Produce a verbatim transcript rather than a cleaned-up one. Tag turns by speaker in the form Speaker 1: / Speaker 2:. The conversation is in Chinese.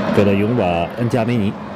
Speaker 1: 给他拥抱恩加梅尼。